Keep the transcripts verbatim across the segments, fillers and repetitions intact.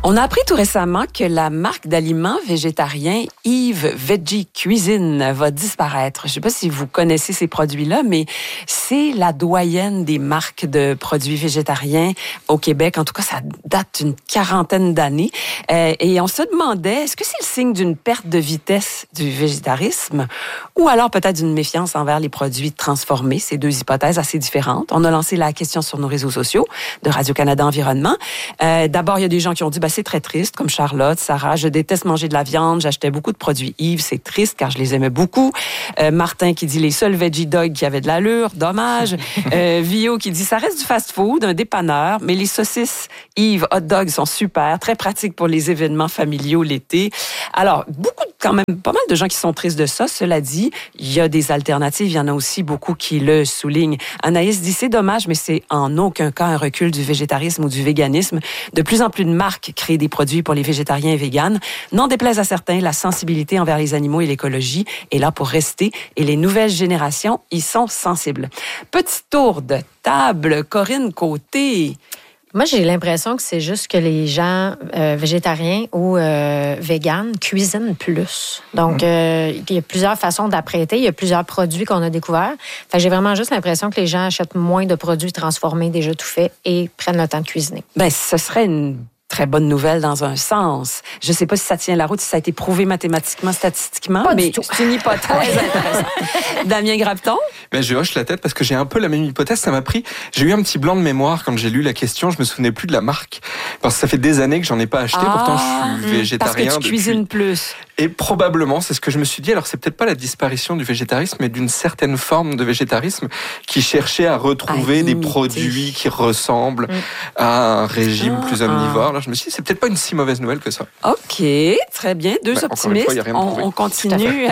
On a appris tout récemment que la marque d'aliments végétariens Eve Veggie Cuisine va disparaître. Je ne sais pas si vous connaissez ces produits-là, mais c'est la doyenne des marques de produits végétariens au Québec. En tout cas, ça date d'une quarantaine d'années. Euh, et on se demandait, est-ce que c'est le signe d'une perte de vitesse du végétarisme ou alors peut-être d'une méfiance envers les produits transformés? C'est deux hypothèses assez différentes. On a lancé la question sur nos réseaux sociaux de Radio-Canada Environnement. Euh, d'abord, il y a des gens qui ont dit, ben, c'est très triste, comme Charlotte, Sarah, je déteste manger de la viande, j'achetais beaucoup de produits Yves, c'est triste car je les aimais beaucoup. Euh, Martin qui dit les seuls veggie dogs qui avaient de l'allure, dommage. euh, Vio qui dit ça reste du fast-food, un dépanneur, mais les saucisses Yves hot dogs sont super, très pratiques pour les événements familiaux l'été. Alors, beaucoup, quand même, pas mal de gens qui sont tristes de ça. Cela dit, il y a des alternatives, il y en a aussi beaucoup qui le soulignent. Anaïs dit c'est dommage, mais c'est en aucun cas un recul du végétarisme ou du véganisme. De plus en plus de marques créent des produits pour les végétariens et véganes. N'en déplaise à certains, la sensibilité envers les animaux et l'écologie est là pour rester et les nouvelles générations y sont sensibles. Petit tour de table, Corinne Côté. Moi, j'ai l'impression que c'est juste que les gens euh, végétariens ou euh, véganes cuisinent plus. Donc, euh, il y a plusieurs façons d'apprêter. Il y a plusieurs produits qu'on a découverts. Fait que j'ai vraiment juste l'impression que les gens achètent moins de produits transformés, déjà tout faits, et prennent le temps de cuisiner. Bien, ce serait une très bonne nouvelle dans un sens. Je ne sais pas si ça tient la route, si ça a été prouvé mathématiquement, statistiquement, pas mais du tout. C'est une hypothèse intéressante. Damien Grapton? Ben, je hoche la tête parce que j'ai un peu la même hypothèse. Ça m'a pris. J'ai eu un petit blanc de mémoire quand j'ai lu la question. Je me souvenais plus de la marque parce que ça fait des années que j'en ai pas acheté. Ah, Pourtant, je suis végétarien. Parce que tu depuis... cuisines plus. Et probablement, c'est ce que je me suis dit. Alors, c'est peut-être pas la disparition du végétarisme, mais d'une certaine forme de végétarisme qui cherchait à retrouver à des produits qui ressemblent mmh. à un régime ah, plus omnivore. Alors, je me suis dit, c'est peut-être pas une si mauvaise nouvelle que ça. OK, très bien. Deux ben, optimistes. Fois, on, on continue.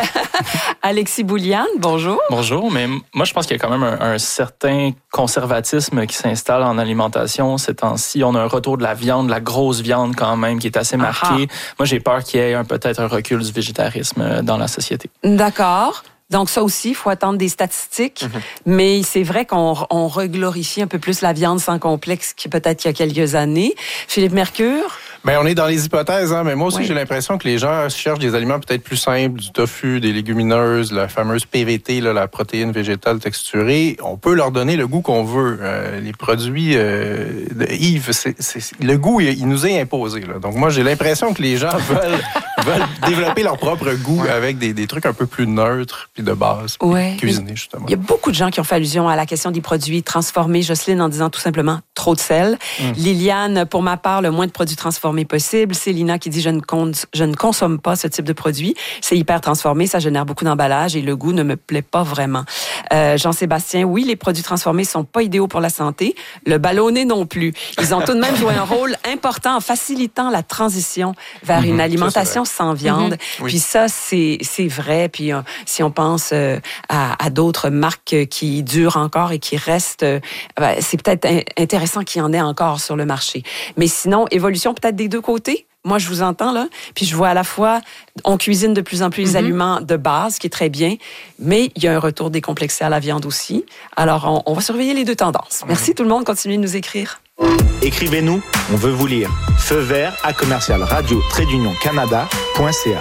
Alexis Bouliane, bonjour. Bonjour, mais moi, je pense qu'il y a quand même un, un certain conservatisme qui s'installe en alimentation ces temps-ci. On a un retour de la viande, de la grosse viande quand même, qui est assez marqué. Aha. Moi, j'ai peur qu'il y ait un, peut-être un recul du végétarisme dans la société. D'accord. Donc ça aussi, il faut attendre des statistiques, mm-hmm. mais c'est vrai qu'on on reglorifie un peu plus la viande sans complexe que peut-être il y a quelques années. Philippe Mercure? Bien, on est dans les hypothèses, hein, mais moi aussi, oui. j'ai l'impression que les gens cherchent des aliments peut-être plus simples, du tofu, des légumineuses, la fameuse P V T, là, la protéine végétale texturée. On peut leur donner le goût qu'on veut. Euh, les produits euh, de Yves, c'est, c'est, le goût, il, il nous est imposé. Là. Donc moi, j'ai l'impression que les gens veulent, veulent développer leur propre goût ouais. avec des, des trucs un peu plus neutres puis de base, ouais. cuisinés, justement. Il y a beaucoup de gens qui ont fait allusion à la question des produits transformés. Jocelyne en disant tout simplement trop de sel. Mm. Liliane, pour ma part, le moins de produits transformés possible. Célina qui dit je ne, con- je ne consomme pas ce type de produit. C'est hyper transformé, ça génère beaucoup d'emballage et le goût ne me plaît pas vraiment. Euh, Jean-Sébastien, oui, les produits transformés sont pas idéaux pour la santé. Le ballonné non plus. Ils ont tout de même joué un rôle important en facilitant la transition vers mm-hmm, une alimentation ça, sans viande. Mm-hmm, oui. Puis ça, c'est, c'est vrai. Puis euh, si on pense euh, à, à d'autres marques qui durent encore et qui restent, euh, ben, c'est peut-être in- intéressant qu'il y en ait encore sur le marché. Mais sinon, évolution peut-être des deux côtés. Moi, je vous entends, là. Puis je vois à la fois, on cuisine de plus en plus les mm-hmm. aliments de base, ce qui est très bien, mais il y a un retour décomplexé à la viande aussi. Alors, on, on va surveiller les deux tendances. Merci tout le monde. Continuez de nous écrire. Écrivez-nous, on veut vous lire. Feu vert à commercial radio trait d'union canada point c a.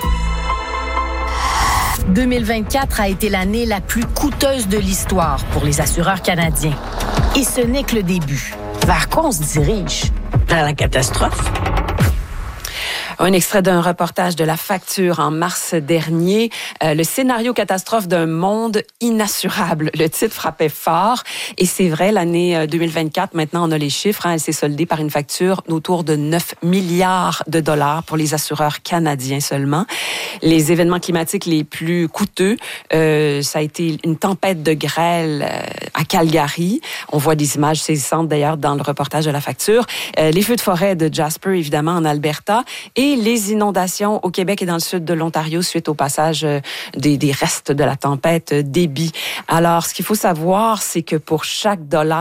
deux mille vingt-quatre a été l'année la plus coûteuse de l'histoire pour les assureurs canadiens. Et ce n'est que le début. Vers quoi on se dirige? Vers la catastrophe? Un extrait d'un reportage de La Facture en mars dernier. Euh, le scénario catastrophe d'un monde inassurable. Le titre frappait fort. Et c'est vrai, l'année deux mille vingt-quatre, maintenant on a les chiffres, hein, elle s'est soldée par une facture autour de neuf milliards de dollars pour les assureurs canadiens seulement. Les événements climatiques les plus coûteux, euh, ça a été une tempête de grêle euh, à Calgary. On voit des images saisissantes d'ailleurs dans le reportage de La Facture. Euh, les feux de forêt de Jasper, évidemment, en Alberta. Et les inondations au Québec et dans le sud de l'Ontario suite au passage des, des restes de la tempête Débby. Alors, ce qu'il faut savoir, c'est que pour chaque dollar de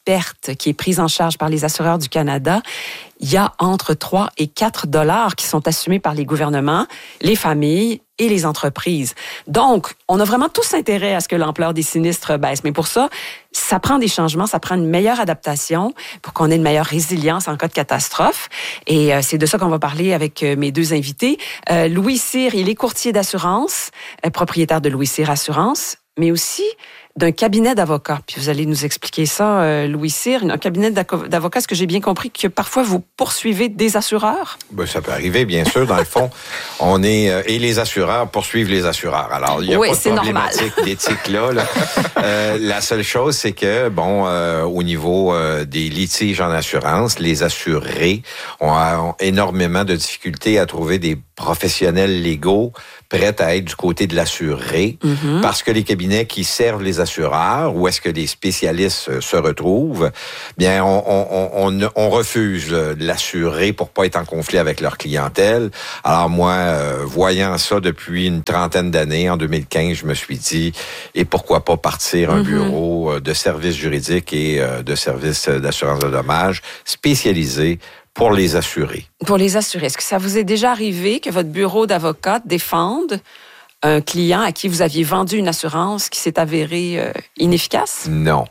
perte qui est prise en charge par les assureurs du Canada, il y a entre trois et quatre dollars qui sont assumés par les gouvernements, les familles et les entreprises. Donc, on a vraiment tous intérêt à ce que l'ampleur des sinistres baisse. Mais pour ça, ça prend des changements, ça prend une meilleure adaptation pour qu'on ait une meilleure résilience en cas de catastrophe. Et euh, c'est de ça qu'on va parler avec euh, mes deux invités. Euh, Louis Cyr, il est courtier d'assurance, euh, propriétaire de Louis Cyr Assurance, mais aussi d'un cabinet d'avocats. Puis vous allez nous expliquer ça, euh, Louis Cyr, un cabinet d'avocats. Est-ce que j'ai bien compris que parfois vous poursuivez des assureurs? Ben, ça peut arriver, bien sûr. Dans le fond, on est euh, et les assureurs poursuivent les assureurs. Alors, il n'y a oui, pas de problématique d'éthique là. là. Euh, la seule chose, c'est que, bon, euh, au niveau euh, des litiges en assurance, les assurés ont, ont énormément de difficultés à trouver des professionnels légaux prêts à être du côté de l'assuré, mm-hmm. parce que les cabinets qui servent les assureurs, où est-ce que les spécialistes se retrouvent, bien, on, on, on, on refuse l'assuré pour pas être en conflit avec leur clientèle. Alors moi, euh, voyant ça depuis une trentaine d'années, en deux mille quinze, je me suis dit, et pourquoi pas partir un mm-hmm. bureau de services juridiques et de services d'assurance de dommages spécialisé pour les assurés. Pour les assurés. Est-ce que ça vous est déjà arrivé que votre bureau d'avocat défende un client à qui vous aviez vendu une assurance qui s'est avérée euh, inefficace? Non.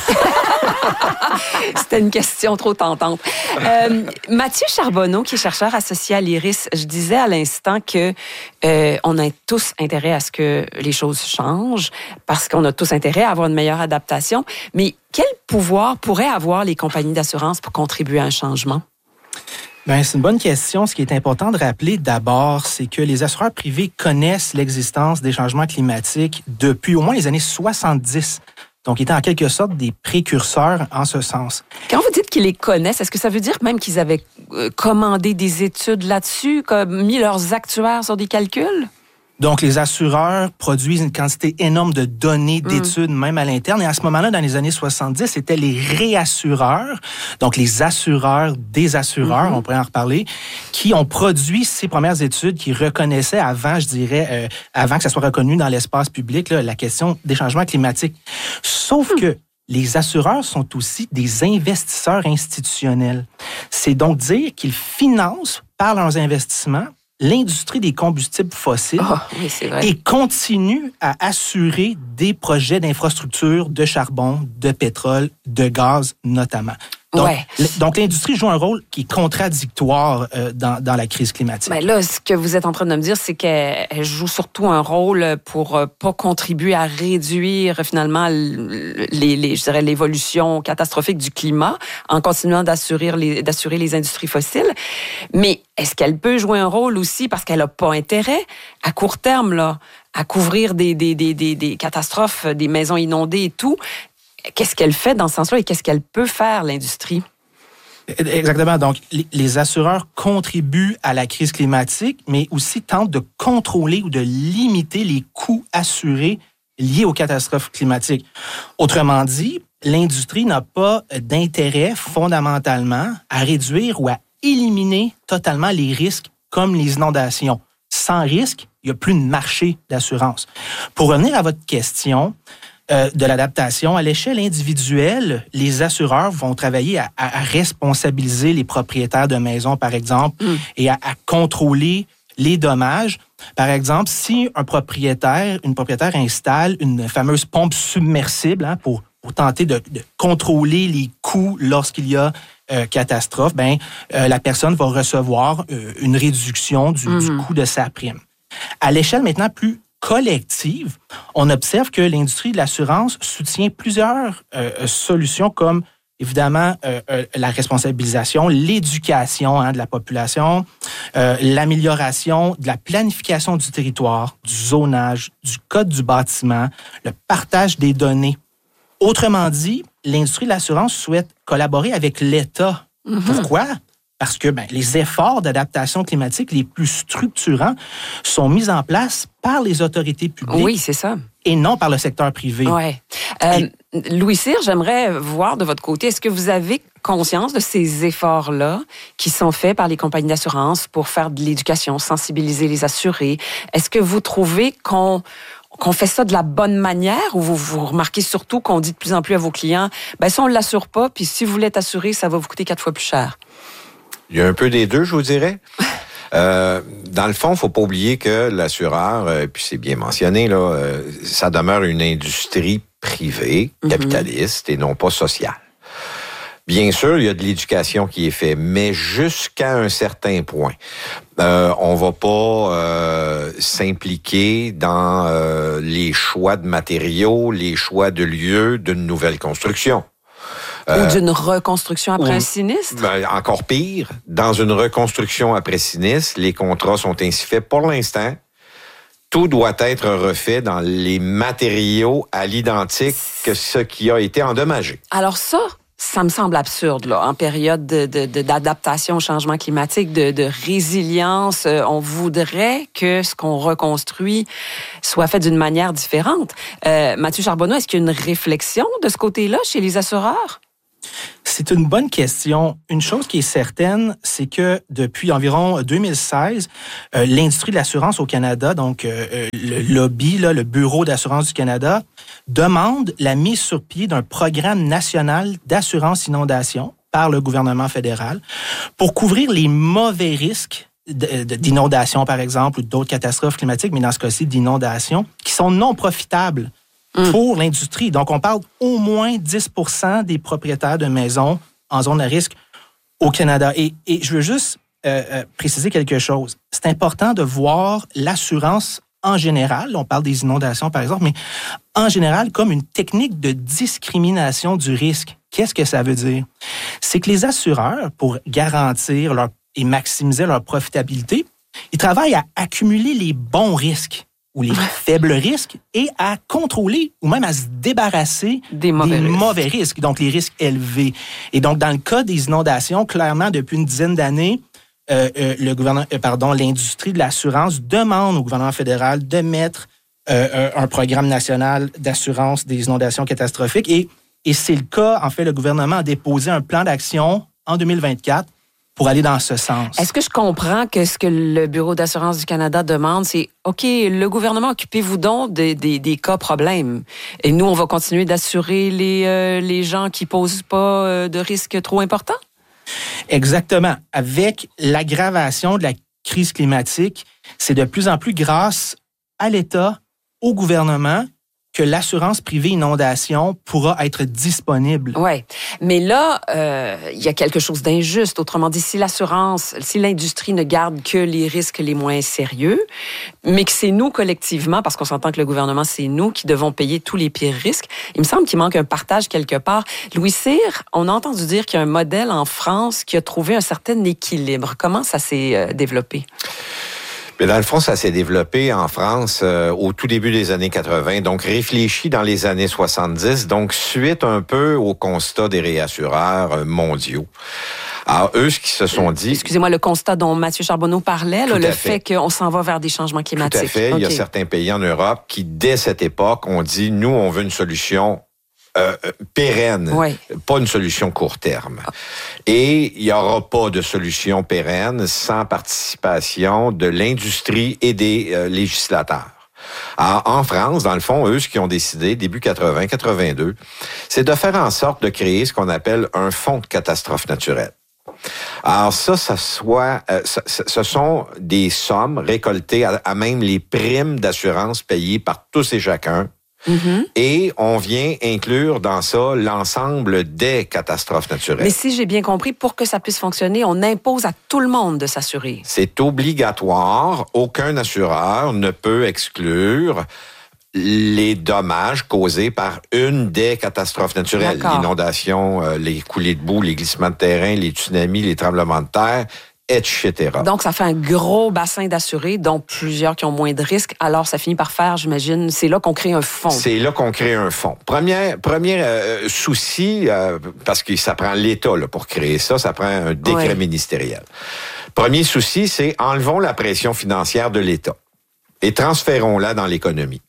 C'était une question trop tentante. Euh, Mathieu Charbonneau, qui est chercheur associé à l'Iris, je disais à l'instant que euh, on a tous intérêt à ce que les choses changent, parce qu'on a tous intérêt à avoir une meilleure adaptation. Mais quel pouvoir pourraient avoir les compagnies d'assurance pour contribuer à un changement? Bien, c'est une bonne question. Ce qui est important de rappeler d'abord, c'est que les assureurs privés connaissent l'existence des changements climatiques depuis au moins les années soixante-dix. Donc, ils étaient en quelque sorte des précurseurs en ce sens. Quand vous dites qu'ils les connaissent, est-ce que ça veut dire même qu'ils avaient commandé des études là-dessus, comme mis leurs actuaires sur des calculs? Donc, les assureurs produisent une quantité énorme de données, d'études, mmh. même à l'interne. Et à ce moment-là, dans les années soixante-dix, c'était les réassureurs, donc les assureurs des assureurs, mmh. on pourrait en reparler, qui ont produit ces premières études qui reconnaissaient avant, je dirais, euh, avant que ça soit reconnu dans l'espace public, là, la question des changements climatiques. Sauf mmh. que les assureurs sont aussi des investisseurs institutionnels. C'est donc dire qu'ils financent, par leurs investissements, l'industrie des combustibles fossiles oh, oui, c'est vrai. Et continue à assurer des projets d'infrastructures de charbon, de pétrole, de gaz notamment. Donc, ouais. donc l'industrie joue un rôle qui est contradictoire euh, dans, dans la crise climatique. Ben là, ce que vous êtes en train de me dire, c'est qu'elle joue surtout un rôle pour euh, pas contribuer à réduire finalement les, les, je dirais, l'évolution catastrophique du climat en continuant d'assurer les, d'assurer les industries fossiles. Mais est-ce qu'elle peut jouer un rôle aussi parce qu'elle n'a pas intérêt à court terme là à couvrir des, des, des, des, des catastrophes, des maisons inondées et tout? Qu'est-ce qu'elle fait dans ce sens-là et qu'est-ce qu'elle peut faire, l'industrie? Exactement. Donc, les assureurs contribuent à la crise climatique, mais aussi tentent de contrôler ou de limiter les coûts assurés liés aux catastrophes climatiques. Autrement dit, l'industrie n'a pas d'intérêt fondamentalement à réduire ou à éliminer totalement les risques comme les inondations. Sans risque, il n'y a plus de marché d'assurance. Pour revenir à votre question, Euh, de l'adaptation, à l'échelle individuelle, les assureurs vont travailler à, à, à responsabiliser les propriétaires de maisons, par exemple, mm. et à, à contrôler les dommages. Par exemple, si un propriétaire, une propriétaire installe une fameuse pompe submersible hein, pour, pour tenter de, de contrôler les coûts lorsqu'il y a euh, catastrophe, ben, euh, la personne va recevoir euh, une réduction du, mm-hmm. du coût de sa prime. À l'échelle maintenant plus collective, on observe que l'industrie de l'assurance soutient plusieurs euh, solutions comme, évidemment, euh, euh, la responsabilisation, l'éducation hein, de la population, euh, l'amélioration de la planification du territoire, du zonage, du code du bâtiment, le partage des données. Autrement dit, l'industrie de l'assurance souhaite collaborer avec l'État. Mm-hmm. Pourquoi? Parce que ben, les efforts d'adaptation climatique les plus structurants sont mis en place par les autorités publiques. Oui, c'est ça. Et non par le secteur privé. Oui. Euh, et... Louis Cyr, j'aimerais voir de votre côté, est-ce que vous avez conscience de ces efforts-là qui sont faits par les compagnies d'assurance pour faire de l'éducation, sensibiliser les assurés? Est-ce que vous trouvez qu'on qu'on fait ça de la bonne manière, ou vous, vous remarquez surtout qu'on dit de plus en plus à vos clients, ben ça, on ne l'assure pas, puis si vous voulez être assuré, ça va vous coûter quatre fois plus cher? Il y a un peu des deux, je vous dirais. Euh, dans le fond, il ne faut pas oublier que l'assureur, euh, puis c'est bien mentionné, là, euh, ça demeure une industrie privée, capitaliste mm-hmm. et non pas sociale. Bien sûr, il y a de l'éducation qui est faite, mais jusqu'à un certain point. Euh, on va pas euh, s'impliquer dans euh, les choix de matériaux, les choix de lieux d'une nouvelle construction. Euh, ou d'une reconstruction après ou, un sinistre? Ben, encore pire, dans une reconstruction après sinistre, les contrats sont ainsi faits pour l'instant. Tout doit être refait dans les matériaux à l'identique que ce qui a été endommagé. Alors ça, ça me semble absurde, là, en période de, de, de, d'adaptation au changement climatique, de, de résilience. On voudrait que ce qu'on reconstruit soit fait d'une manière différente. Euh, Mathieu Charbonneau, est-ce qu'il y a une réflexion de ce côté-là chez les assureurs? C'est une bonne question. Une chose qui est certaine, c'est que depuis environ deux mille seize, euh, l'industrie de l'assurance au Canada, donc euh, le lobby, là, le Bureau d'assurance du Canada, demande la mise sur pied d'un programme national d'assurance inondation par le gouvernement fédéral pour couvrir les mauvais risques d'inondation, par exemple, ou d'autres catastrophes climatiques, mais dans ce cas-ci, d'inondation, qui sont non profitables pour l'industrie. Donc, on parle au moins dix pour cent des propriétaires de maisons en zone à risque au Canada. Et, et je veux juste euh, euh, préciser quelque chose. C'est important de voir l'assurance en général, on parle des inondations par exemple, mais en général comme une technique de discrimination du risque. Qu'est-ce que ça veut dire? C'est que les assureurs, pour garantir leur, et maximiser leur profitabilité, ils travaillent à accumuler les bons risques ou les faibles risques, et à contrôler ou même à se débarrasser des mauvais, des risques. mauvais risques, donc les risques élevés. Et donc, dans le cas des inondations, clairement, depuis une dizaine d'années, euh, euh, le gouvernement, euh, pardon, l'industrie de l'assurance demande au gouvernement fédéral de mettre euh, un programme national d'assurance des inondations catastrophiques. Et, et c'est le cas, en fait, le gouvernement a déposé un plan d'action en deux mille vingt-quatre pour aller dans ce sens. Est-ce que je comprends que ce que le Bureau d'assurance du Canada demande, c'est OK, le gouvernement, occupez-vous donc des, des, des cas problèmes. Et nous, on va continuer d'assurer les, euh, les gens qui posent pas euh, de risques trop importants? Exactement. Avec l'aggravation de la crise climatique, c'est de plus en plus grâce à l'État, au gouvernement, que l'assurance privée inondation pourra être disponible. Oui, mais là, euh, il y a quelque chose d'injuste. Autrement dit, si l'assurance, si l'industrie ne garde que les risques les moins sérieux, mais que c'est nous collectivement, parce qu'on s'entend que le gouvernement, c'est nous qui devons payer tous les pires risques, il me semble qu'il manque un partage quelque part. Louis Cyr, on a entendu dire qu'il y a un modèle en France qui a trouvé un certain équilibre. Comment ça s'est euh, développé? Mais dans le fond, ça s'est développé en France euh, au tout début des années quatre-vingt, donc réfléchi dans les années soixante-dix, donc suite un peu au constat des réassureurs euh, mondiaux. Alors, eux, ce qu'ils se sont dit... Excusez-moi, le constat dont Mathieu Charbonneau parlait, là, le fait, fait qu'on s'en va vers des changements climatiques. Tout à fait. Okay. Il y a certains pays en Europe qui, dès cette époque, ont dit, nous, on veut une solution Euh, pérenne, oui. Pas une solution court terme. Et il n'y aura pas de solution pérenne sans participation de l'industrie et des euh, législateurs. Alors, en France, dans le fond, eux, ce qu'ils ont décidé, début quatre-vingt, quatre-vingt-deux, c'est de faire en sorte de créer ce qu'on appelle un fonds de catastrophe naturelle. Alors ça, ça soit, euh, ça, ce sont des sommes récoltées à, à même les primes d'assurance payées par tous et chacun. Mm-hmm. Et on vient inclure dans ça l'ensemble des catastrophes naturelles. Mais si j'ai bien compris, pour que ça puisse fonctionner, on impose à tout le monde de s'assurer. C'est obligatoire. Aucun assureur ne peut exclure les dommages causés par une des catastrophes naturelles. D'accord. L'inondation, euh, les coulées de boue, les glissements de terrain, les tsunamis, les tremblements de terre, et cetera. Donc, ça fait un gros bassin d'assurés, dont plusieurs qui ont moins de risques. Alors, ça finit par faire, j'imagine, c'est là qu'on crée un fonds. C'est là qu'on crée un fonds. Premier, premier euh, souci, euh, parce que ça prend l'État là, pour créer ça, ça prend un décret ouais. ministériel. Premier souci, c'est enlevons la pression financière de l'État et transférons-la dans l'économie.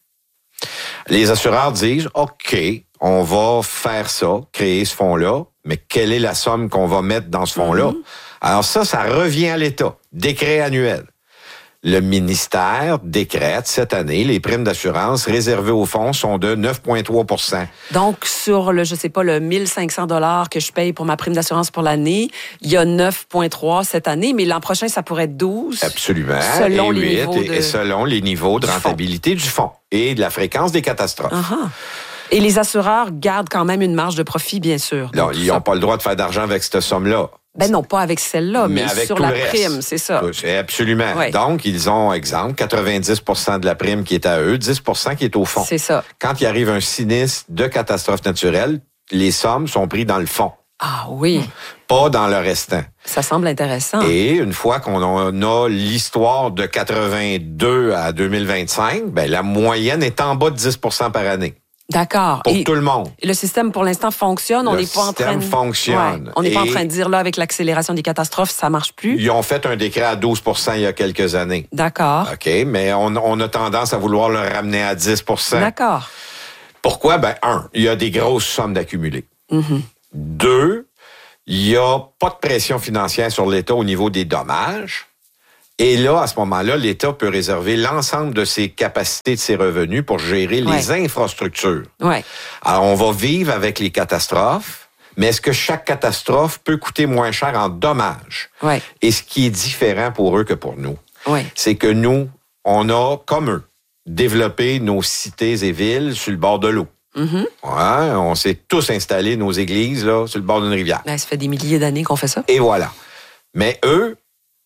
Les assureurs disent, OK, on va faire ça, créer ce fonds-là, mais quelle est la somme qu'on va mettre dans ce fonds-là? Mm-hmm. Alors ça, ça revient à l'État. Décret annuel. le ministère décrète cette année, les primes d'assurance réservées au fonds sont de neuf virgule trois pour cent. Donc, sur le, je sais pas, le mille cinq cents dollars que je paye pour ma prime d'assurance pour l'année, il y a neuf virgule trois cette année, mais l'an prochain, ça pourrait être douze. Absolument. Selon et les huit, niveaux et, de... et selon les niveaux de du rentabilité fond. du fonds et de la fréquence des catastrophes. Uh-huh. Et les assureurs gardent quand même une marge de profit, bien sûr. Non, Donc, ils ça... n'ont pas le droit de faire d'argent avec cette somme-là. Ben non, pas avec celle-là, mais, mais avec sur tout la le reste. prime, c'est ça. C'est absolument. Ouais. Donc, ils ont, exemple, quatre-vingt-dix pour cent de la prime qui est à eux, dix pour cent qui est au fond. C'est ça. Quand il arrive un sinistre de catastrophe naturelle, les sommes sont prises dans le fond. Ah oui. Pas dans le restant. Ça semble intéressant. Et une fois qu'on a l'histoire de quatre-vingt-deux à deux mille vingt-cinq, ben, la moyenne est en bas de dix pour cent par année. D'accord. Pour et tout le monde. Le système, pour l'instant, fonctionne. On Le n'est pas en train de... système fonctionne. Ouais. On n'est pas en Et train de dire, là, avec l'accélération des catastrophes, ça marche plus. Ils ont fait un décret à douze pour cent il y a quelques années. D'accord. OK, mais on, on a tendance à vouloir le ramener à dix pour cent. D'accord. Pourquoi? Ben, un, il y a des grosses sommes d'accumuler. Mm-hmm. Deux, il n'y a pas de pression financière sur l'État au niveau des dommages. Et là, à ce moment-là, l'État peut réserver l'ensemble de ses capacités, de ses revenus pour gérer ouais. les infrastructures. Ouais. Alors, on va vivre avec les catastrophes, mais est-ce que chaque catastrophe peut coûter moins cher en dommages? Ouais. Et ce qui est différent pour eux que pour nous, ouais. c'est que nous, on a, comme eux, développé nos cités et villes sur le bord de l'eau. Mm-hmm. Ouais, on s'est tous installés nos églises là, sur le bord d'une rivière. Ben, ça fait des milliers d'années qu'on fait ça. Et voilà. Mais eux,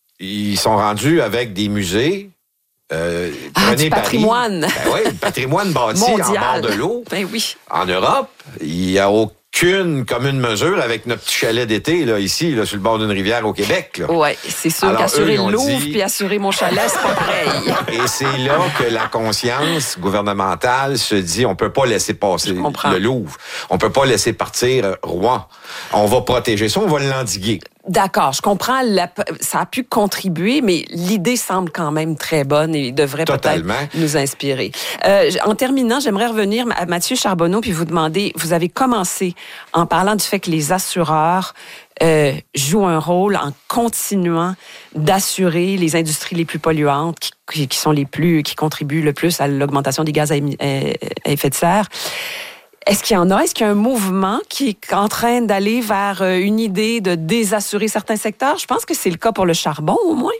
ils sont rendus avec des musées. Euh, ah, du patrimoine. Paris. Ben oui, le patrimoine bâti mondial. En bord de l'eau. Ben oui. En Europe, il n'y a aucune commune mesure avec notre petit chalet d'été, là, ici, là, sur le bord d'une rivière au Québec. Oui, c'est sûr Alors, qu'assurer eux, le Louvre dit... puis assurer mon chalet, c'est pas pareil. Et c'est là que la conscience gouvernementale se dit, on peut pas laisser passer le Louvre. On peut pas laisser partir Rouen. On va protéger ça, on va l'endiguer. D'accord, je comprends. La, ça a pu contribuer, mais l'idée semble quand même très bonne et devrait Totalement. peut-être nous inspirer. Euh, en terminant, j'aimerais revenir à Mathieu Charbonneau puis vous demander, vous avez commencé en parlant du fait que les assureurs euh, jouent un rôle en continuant d'assurer les industries les plus polluantes, qui, qui sont les plus, qui contribuent le plus à l'augmentation des gaz à effet de serre. Est-ce qu'il y en a? Est-ce qu'il y a un mouvement qui est en train d'aller vers une idée de désassurer certains secteurs? Je pense que c'est le cas pour le charbon, au moins.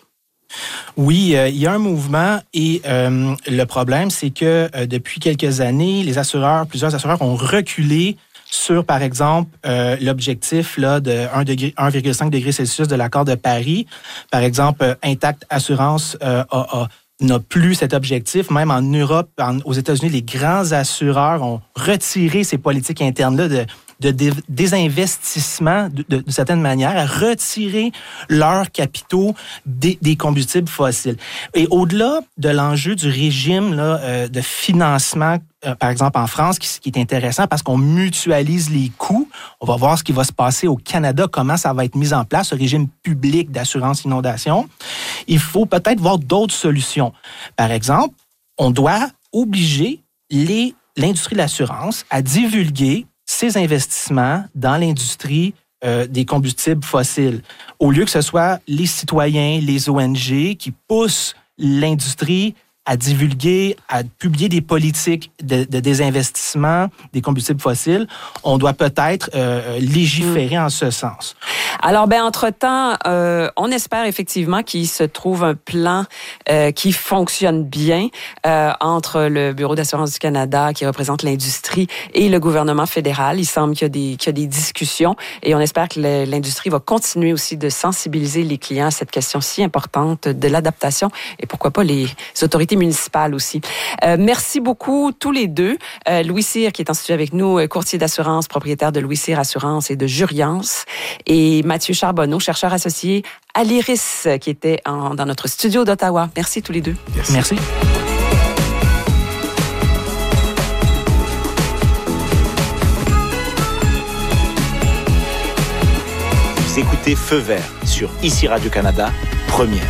Oui, euh, il y a un mouvement et euh, le problème, c'est que euh, depuis quelques années, les assureurs, plusieurs assureurs ont reculé sur, par exemple, euh, l'objectif là, de un virgule cinq degré Celsius de l'accord de Paris. Par exemple, euh, Intact Assurance euh, a... a n'a plus cet objectif. Même en Europe, en, aux États-Unis, les grands assureurs ont retiré ces politiques internes-là de, de dé, désinvestissement, de, de, de certaine manière, à retirer leurs capitaux des, des combustibles fossiles. Et au-delà de l'enjeu du régime là, euh, de financement, euh, par exemple en France, qui, qui est intéressant parce qu'on mutualise les coûts. On va voir ce qui va se passer au Canada, comment ça va être mis en place, ce régime public d'assurance inondation. Il faut peut-être voir d'autres solutions. Par exemple, on doit obliger les, l'industrie de l'assurance à divulguer ses investissements dans l'industrie euh, des combustibles fossiles, au lieu que ce soit les citoyens, les O N G qui poussent l'industrie à divulguer, à publier des politiques de, de désinvestissement des combustibles fossiles. On doit peut-être euh, légiférer mmh. en ce sens. Alors, ben entre-temps, euh, on espère effectivement qu'il se trouve un plan euh, qui fonctionne bien euh, entre le Bureau d'assurance du Canada, qui représente l'industrie, et le gouvernement fédéral. Il semble qu'il y a des, qu'il y a des discussions et on espère que le, l'industrie va continuer aussi de sensibiliser les clients à cette question si importante de l'adaptation et pourquoi pas les autorités municipales aussi. Euh, merci beaucoup tous les deux. Euh, Louis Cyr, qui est en studio avec nous, courtier d'assurance, propriétaire de Louis Cyr Assurance et de Juriance, et Mathieu Charbonneau, chercheur associé à l'Iris, qui était en, dans notre studio d'Ottawa. Merci tous les deux. Merci. Merci. Vous écoutez Feu vert sur Ici Radio-Canada, première.